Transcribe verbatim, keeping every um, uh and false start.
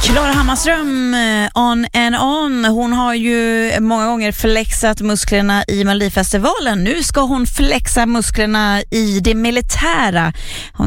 Klara Hammarström, on and on. Hon har ju många gånger flexat musklerna i Melodifestivalen. Nu ska hon flexa musklerna i det militära. Hon